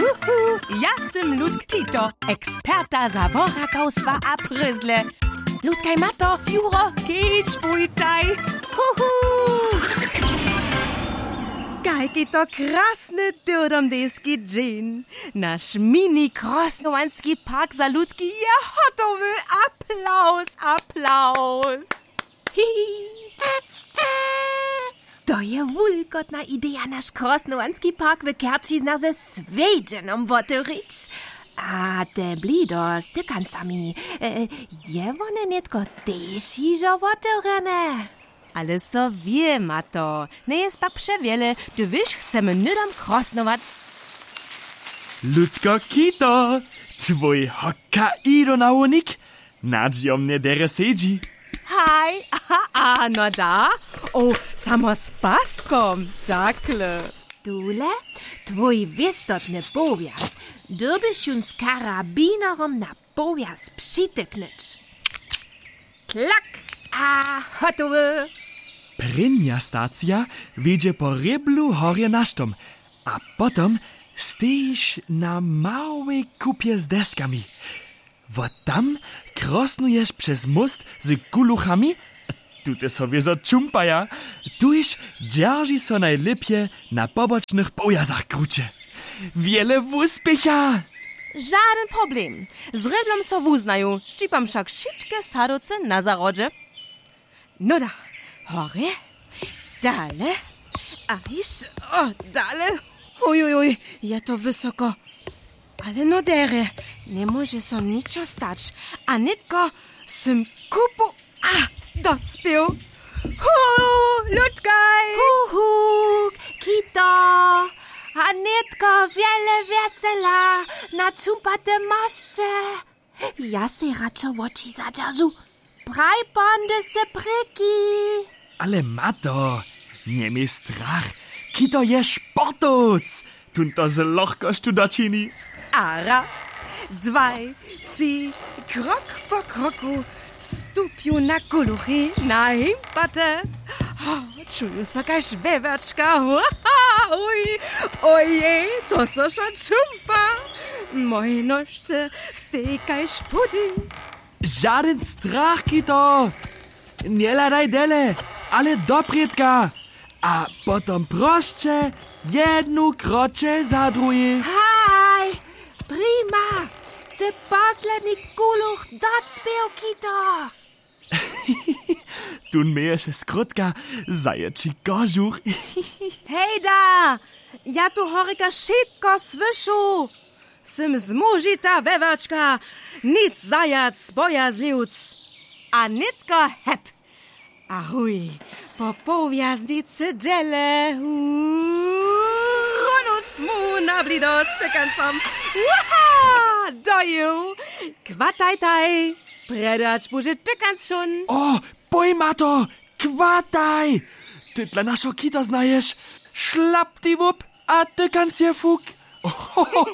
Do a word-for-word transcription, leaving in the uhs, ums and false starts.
Uhu, ja sam Lud Kito, eksperta zaborakowstwa a pryzle. Ludkaj mato, Juro, kicz pujtaj. Uhu! Kajki to krasny dyrdomdeski dzień. Nasz mini krosnowanski park za ludki je hotowy. Applaus, applaus. To je wulkotna idea nasz krosnowanski park w Kerčíznach ze Svedženom otevřiť. A te blido z tykancami, e, je one netko tež hižo otevřené. Ale so wie, mato. Nie jest pak przewiele. Du wiesz, chcemy nydom krosnować. Ludko Kito, tvoj hokkaido-naunik, nadžio mne dere sedzi. Hej, aha, a, no da. O, samo z paskom, dakle. Dule, tvoj wistotny powias, dybyś już z karabinerom na powias przytyknąć. Klak, a hotowy. Prynja stacja wiedzie po ryblu horje na sztom, a potom stoisz na małej kupie z deskami. Wo tam krosnujesz przez most z kuluchami, tute sobie zaczumpaja, tuż dzierży so najlepiej na pobocznych pojazach krucie. Wiele wuspiecha! Żaden problem. Z ryblom so wuznają. Szczypam wszak wszystkie sadoce na zarodzie. No da, hore, dale, a jeszcze, o, dale. Uj, uj, uj, je to wysoko. Ale no dere, nie może so niczo stać. A nitko sym kupu, a, docpił. Hu, ludkaj! Huhu, Kito, a netko wiele wesela na czumpate mosze. Ja se raczej oczy zadzierżu. Praj ponde se pryki. Ale mato, nie mi strach. Kito je sportoc. Tunto z lochkościu dačini. A raz, dwaj, trzy, krok po kroku stupiu na kuluchy, na himpate. Oh, czuję so kaž wewaczka. Oj, ojej, to so šo čumpa. Moje nožce stekaš pudding. Żaden strach, Kito. Nie ladaj dele, ale dopriedka. A potom prošće jednu kroče za drugie. Haj, prima, se posledný kuluch docpił, Kito. Tun mieješ skrótka zaječi kožuch. Hej da, ja tu horika šitko słyšu. Sym zmužita wewaczka, nic zajac, bojazliwc. A nitko hep. Ahuj, po powiaznicy dele. Ronu smu na blido stykancom. Waha, doju. Kwatajtaj. Predać burzy tykans schon. O, pojmato, kwataj. Ty dla naszego Kita znajesz. Szlap ty wup, a tykans je fuk.